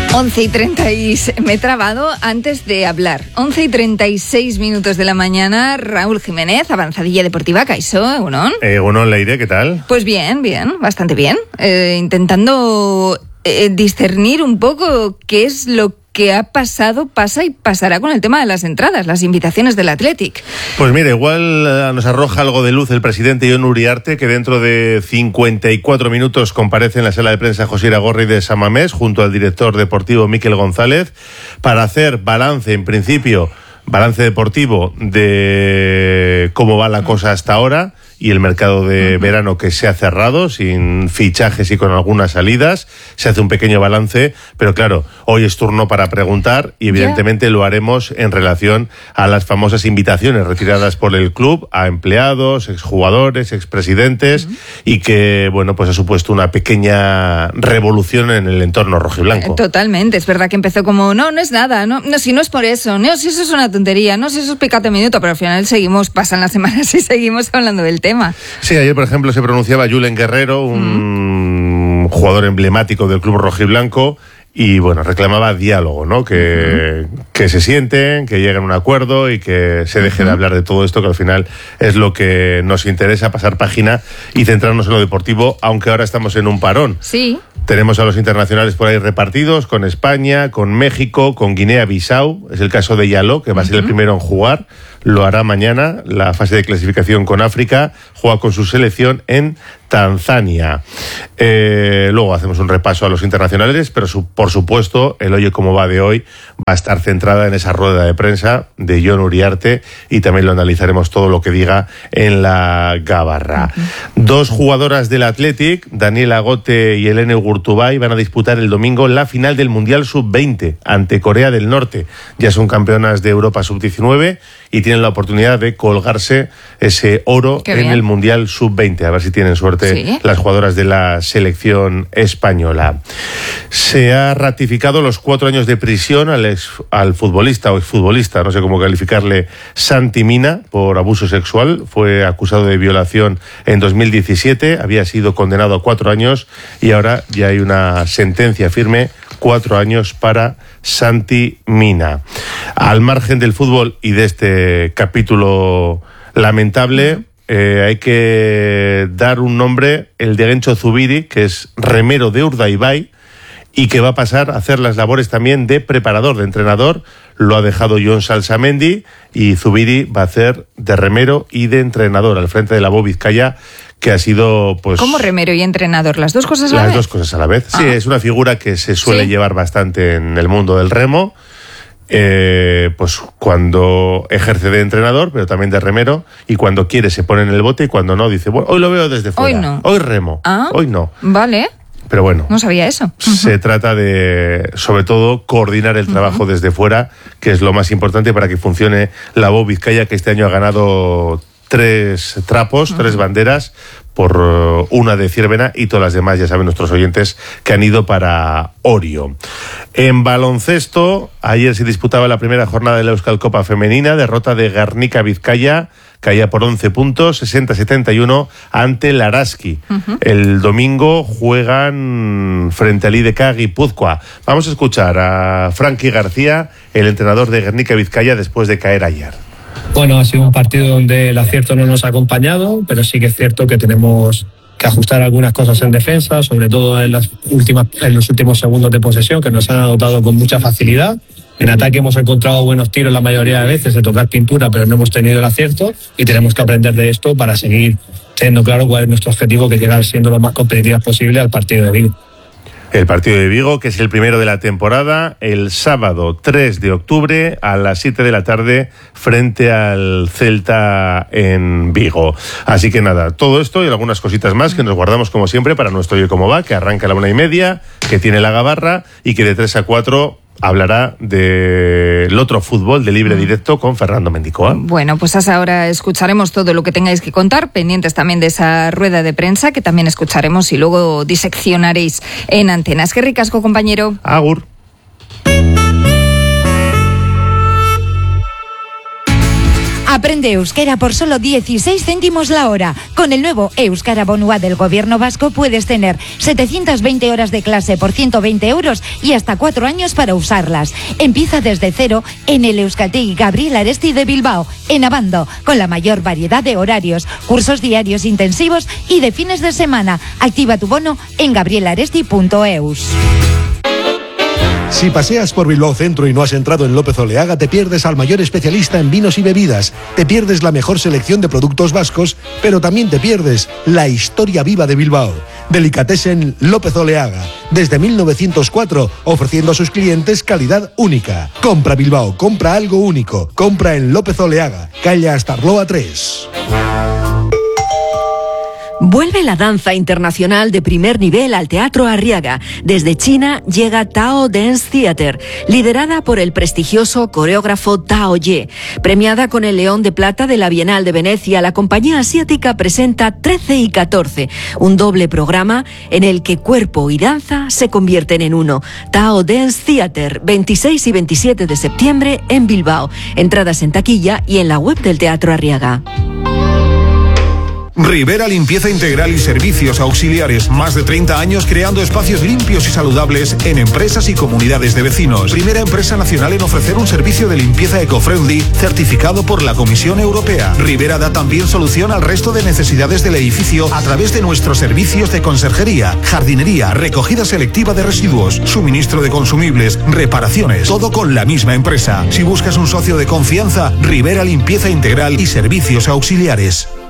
11:36, me he trabado antes de hablar. 11:36 de la mañana, Raúl Jiménez, Avanzadilla Deportiva, Kaixo, Egunon. Egunon, Leire, ¿qué tal? Pues bien, bastante bien. Intentando discernir un poco qué es lo que ha pasado, pasa y pasará con el tema de las entradas, las invitaciones del Athletic. Pues mira, igual nos arroja algo de luz el presidente Jon Uriarte, que dentro de 54 minutos comparece en la sala de prensa José Iragorri de San Mamés, junto al director deportivo Miquel González, para hacer balance, en principio, balance deportivo de cómo va la cosa hasta ahora, y el mercado de verano que se ha cerrado sin fichajes y con algunas salidas. Se hace un pequeño balance, pero claro, hoy es turno para preguntar y evidentemente lo haremos en relación a las famosas invitaciones retiradas por el club a empleados, exjugadores, expresidentes, y que, bueno, pues ha supuesto una pequeña revolución en el entorno rojiblanco. Totalmente, es verdad que empezó como, no es nada, no, si no es por eso, no, si eso es una tontería, no, si eso es picate minuto, pero al final pasan las semanas y seguimos hablando del tema. Sí, ayer, por ejemplo, se pronunciaba Julen Guerrero, un jugador emblemático del club rojiblanco, y bueno, reclamaba diálogo, ¿no? Que se sienten, que lleguen a un acuerdo y que se deje de hablar de todo esto, que al final es lo que nos interesa, pasar página y centrarnos en lo deportivo, aunque ahora estamos en un parón. Sí. Tenemos a los internacionales por ahí repartidos, con España, con México, con Guinea-Bissau. Es el caso de Yaló, que va a ser el primero en jugar. Lo hará mañana, la fase de clasificación con África. Juega con su selección en Tanzania. Luego hacemos un repaso a los internacionales, pero por supuesto, el Oye Cómo Va de hoy va a estar centrada en esa rueda de prensa de Jon Uriarte, y también lo analizaremos todo lo que diga en la Gabarra. Dos jugadoras del Athletic, Daniela Gote y Helene Gurtubay, van a disputar el domingo la final del Mundial Sub-20 ante Corea del Norte. Ya son campeonas de Europa Sub-19 y tienen la oportunidad de colgarse ese oro en el Mundial Sub-20. A ver si tienen suerte las jugadoras de la selección española. Se ha ratificado los 4 años de prisión al futbolista o exfutbolista, no sé cómo calificarle, Santi Mina, por abuso sexual. Fue acusado de violación en 2017, había sido condenado a 4 años y ahora ya hay una sentencia firme, 4 años para Santi Mina. Al margen del fútbol y de este capítulo lamentable, hay que dar un nombre, el de Gencho Zubiri, que es remero de Urdaibai y que va a pasar a hacer las labores también de preparador, de entrenador. Lo ha dejado Jon Salsamendi y Zubiri va a hacer de remero y de entrenador al frente de la Bo Vizcaya, que ha sido, pues... ¿Cómo remero y entrenador? ¿Las dos cosas a la vez? Las dos cosas a la vez. Sí, es una figura que se suele llevar bastante en el mundo del remo. Pues cuando ejerce de entrenador, pero también de remero, y cuando quiere se pone en el bote y cuando no dice, bueno, hoy lo veo desde fuera, hoy no, hoy remo, hoy no. Vale. Pero bueno, no sabía eso. Se trata de, sobre todo, coordinar el trabajo desde fuera, que es lo más importante para que funcione la Bo Vizcaya, que este año ha ganado 3 trapos, 3 banderas, por una de Ciervena, y todas las demás, ya saben nuestros oyentes, que han ido para Orio. En baloncesto, ayer se disputaba la primera jornada de la Euskal Copa femenina, derrota de Garnica Vizcaya, caía por 11 puntos, 60-71 ante el Araski. El domingo juegan frente al IDK Guipúzcoa. Vamos a escuchar a Frankie García, el entrenador de Garnica Vizcaya, después de caer ayer. Bueno, ha sido un partido donde el acierto no nos ha acompañado, pero sí que es cierto que tenemos que ajustar algunas cosas en defensa, sobre todo en los últimos segundos de posesión, que nos han anotado con mucha facilidad. En ataque hemos encontrado buenos tiros la mayoría de veces de tocar pintura, pero no hemos tenido el acierto, y tenemos que aprender de esto para seguir teniendo claro cuál es nuestro objetivo, que es llegar siendo lo más competitivas posible al partido de Vigo. El partido de Vigo, que es el primero de la temporada, el sábado 3 de octubre a las 7 de la tarde frente al Celta en Vigo. Así que nada, todo esto y algunas cositas más que nos guardamos como siempre para nuestro Oye Cómo Va, que arranca a la 1:30, que tiene la Gabarra y que de 3 a 4 hablará del otro fútbol de libre directo con Fernando Mendicoa. Bueno, pues hasta ahora escucharemos todo lo que tengáis que contar, pendientes también de esa rueda de prensa que también escucharemos y luego diseccionaréis en Antenas. Qué ricasco, compañero. Agur. Aprende euskera por solo 16 céntimos la hora. Con el nuevo Euskara Bonua del Gobierno vasco puedes tener 720 horas de clase por 120 euros y hasta 4 años para usarlas. Empieza desde cero en el Euskaltegi Gabriel Aresti de Bilbao, en Abando, con la mayor variedad de horarios, cursos diarios intensivos y de fines de semana. Activa tu bono en gabrielaresti.eus. Si paseas por Bilbao Centro y no has entrado en López Oleaga, te pierdes al mayor especialista en vinos y bebidas, te pierdes la mejor selección de productos vascos, pero también te pierdes la historia viva de Bilbao. Delicatessen López Oleaga, desde 1904, ofreciendo a sus clientes calidad única. Compra Bilbao, compra algo único, compra en López Oleaga, calle Astarloa 3. Vuelve la danza internacional de primer nivel al Teatro Arriaga. Desde China llega Tao Dance Theater, liderada por el prestigioso coreógrafo Tao Ye. Premiada con el León de Plata de la Bienal de Venecia, la compañía asiática presenta 13 y 14, un doble programa en el que cuerpo y danza se convierten en uno. Tao Dance Theater, 26 y 27 de septiembre en Bilbao. Entradas en taquilla y en la web del Teatro Arriaga. Rivera Limpieza Integral y Servicios Auxiliares. Más de 30 años creando espacios limpios y saludables en empresas y comunidades de vecinos. Primera empresa nacional en ofrecer un servicio de limpieza eco-friendly certificado por la Comisión Europea. Rivera da también solución al resto de necesidades del edificio a través de nuestros servicios de conserjería, jardinería, recogida selectiva de residuos, suministro de consumibles, reparaciones. Todo con la misma empresa. Si buscas un socio de confianza, Rivera Limpieza Integral y Servicios Auxiliares.